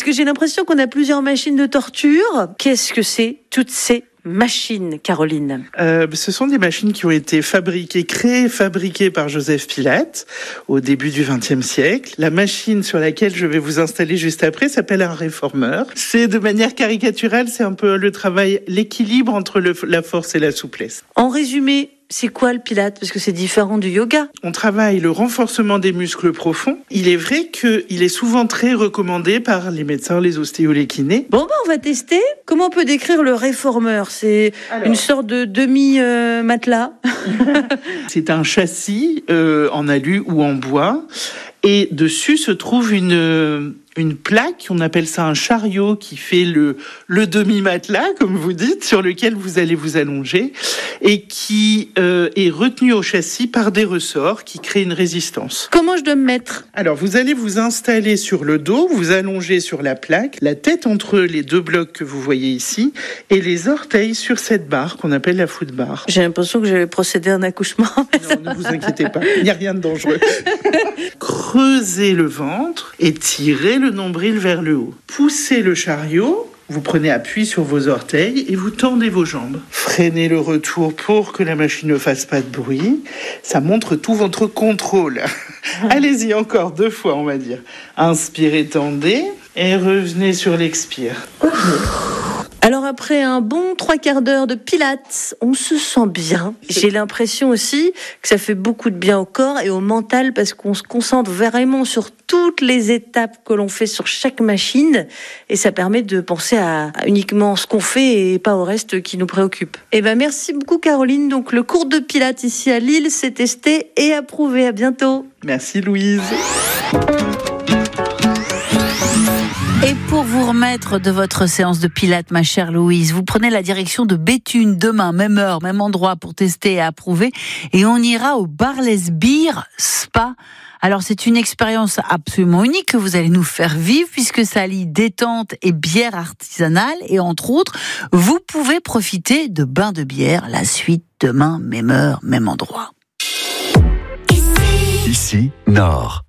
que j'ai l'impression qu'on a plusieurs machines de torture. Qu'est-ce que c'est, toutes ces machines, Caroline? Ce sont des machines qui ont été créées, fabriquées par Joseph Pilate au début du XXe siècle. La machine sur laquelle je vais vous installer juste après s'appelle un réformeur. C'est de manière caricaturale, c'est un peu le travail, l'équilibre entre la force et la souplesse. En résumé, c'est quoi le Pilate? Parce que c'est différent du yoga. On travaille le renforcement des muscles profonds. Il est vrai qu'il est souvent très recommandé par les médecins, les ostéos, les kinés. Bon, on va tester. Comment on peut décrire le réformeur? C'est une sorte de demi-matelas. C'est un châssis en alu ou en bois. Et dessus se trouve une plaque, on appelle ça un chariot, qui fait le demi-matelas, comme vous dites, sur lequel vous allez vous allonger, et qui est retenu au châssis par des ressorts qui créent une résistance. Comment je dois me mettre? Alors, vous allez vous installer sur le dos, vous allonger sur la plaque, la tête entre les deux blocs que vous voyez ici, et les orteils sur cette barre qu'on appelle la foot bar. J'ai l'impression que j'avais procédé à un accouchement. Non, ne vous inquiétez pas, il n'y a rien de dangereux. Creusez le ventre et tirez le nombril vers le haut. Poussez le chariot, vous prenez appui sur vos orteils et vous tendez vos jambes. Freinez le retour pour que la machine ne fasse pas de bruit. Ça montre tout votre contrôle. Allez-y, encore 2 fois, on va dire. Inspirez, tendez et revenez sur l'expire. Alors après un bon 3/4 d'heure de pilates, on se sent bien. J'ai l'impression aussi que ça fait beaucoup de bien au corps et au mental parce qu'on se concentre vraiment sur toutes les étapes que l'on fait sur chaque machine et ça permet de penser à uniquement ce qu'on fait et pas au reste qui nous préoccupe. Merci beaucoup Caroline. Donc le cours de pilates ici à Lille, c'est testé et approuvé. À bientôt. Merci Louise. Et pour vous remettre de votre séance de pilates, ma chère Louise, vous prenez la direction de Béthune demain, même heure, même endroit pour tester et approuver. Et on ira au Barless Beer Spa. Alors c'est une expérience absolument unique que vous allez nous faire vivre puisque ça allie détente et bière artisanale. Et entre autres, vous pouvez profiter de bains de bière. La suite demain, même heure, même endroit. Ici, Nord.